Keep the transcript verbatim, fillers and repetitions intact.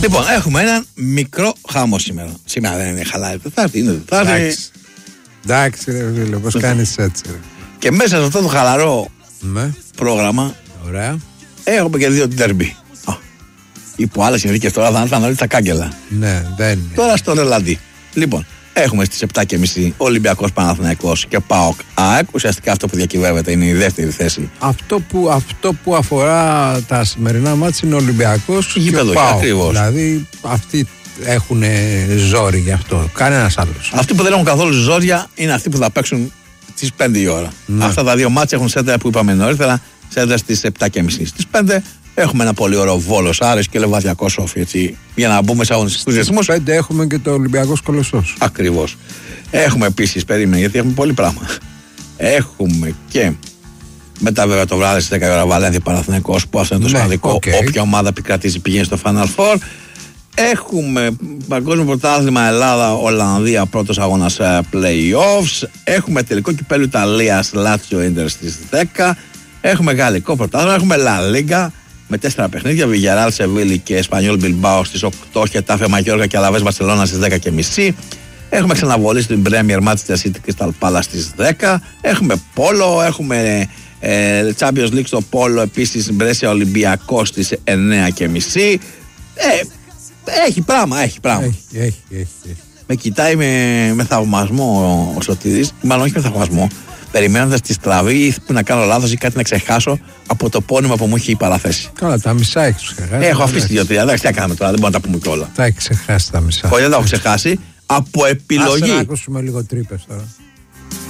Λοιπόν, έχουμε έναν μικρό χάμο σήμερα. Σήμερα δεν είναι χαλάρη. Τετάρτη είναι Τετάρτη. Εντάξει. Εντάξει, ρε φίλε, πώς κάνεις έτσι, ρε. Και μέσα σε αυτό το χαλαρό Ναι. πρόγραμμα Ωραία. έχουμε και δύο ντέρμπι. Υπό άλλες συνθήκες τώρα θα ήταν όλοι τα κάγκελα. Ναι, δεν είναι. Τώρα στο ρελαντί. Λοιπόν, έχουμε στις επτά και μισή Ολυμπιακός Παναθηναϊκός και ΠΑΟΚ ΑΕΚ. Ουσιαστικά αυτό που διακυβεύεται είναι η δεύτερη θέση. Αυτό που, αυτό που αφορά τα σημερινά μάτς είναι ο Ολυμπιακός και ο ΠΑΟΚ. Ακριβώς. Δηλαδή αυτοί έχουν ζόρι γι' αυτό. Κανένας άλλος. Αυτοί που δεν έχουν καθόλου ζόρια είναι αυτοί που θα παίξουν στις πέντε η ώρα. Ναι. Αυτά τα δύο μάτς έχουν σέντρα που είπαμε νωρίτερα, σέντρα στις επτά και μισή. Στις πέντε έχουμε ένα πολύ ωραίο Βόλος Άρης και Λεβαδιακό Σόφι, έτσι, για να μπούμε σε αγωνιστικούς ρυθμούς. Πέντε έχουμε και το Ολυμπιακός Κολοσσός. Ακριβώς. Έχουμε επίσης, περίμενε, γιατί έχουμε πολύ πράγμα. Έχουμε και μετά βέβαια το βράδυ στις δέκα η ώρα Βαλένθια Παναθηναϊκός, που αυτό είναι το Ναι, σημαντικό. okay. Όποια ομάδα επικρατήσει πηγαίνει στο Final Four. Έχουμε Παγκόσμιο Πρωτάθλημα Ελλάδα, Ολλανδία, πρώτος αγώνας play-offs. Έχουμε τελικό κυπέλλου Ιταλίας, Λάτσιο Ίντερ στις δέκα. Έχουμε Γαλλικό Πρωτάθλημα. Έχουμε La Liga με τέσσερα παιχνίδια. Βιγεράλ Σεβίλη και Εσπανιόλ Μπιλμπάο στις οκτώ. Χετάφε Μαγιόργα και Αλαβές Μπαρσελόνα στις δέκα και μισή. Έχουμε ξαναβολή στην Premier Manchester City Crystal Palace στις δέκα. Έχουμε Πόλο. Έχουμε ε, Champions League στο Πόλο. Επίσης Μπρέσια Ολυμπιακό στις εννέα και μισή. Ε, Έχει πράγμα, έχει πράγμα. Έχει, έχει, έχει, έχει. Με κοιτάει με, με θαυμασμό ο Σωτήρης, μάλλον όχι με θαυμασμό, περιμένοντας τη στραβή ή που να κάνω λάθος ή κάτι να ξεχάσω από το πόνημα που μου έχει παραθέσει. Καλά, τα μισά έχεις ξεχάσει. Έχω αφήσει δύο-τρία, εντάξει, τι να κάνουμε τώρα, δεν μπορούμε να τα πούμε κιόλα. Τα έχεις ξεχάσει τα μισά. Όχι, δεν τα έχω ξεχάσει. Από επιλογή. Άσε να ακούσουμε λίγο τρύπες τώρα.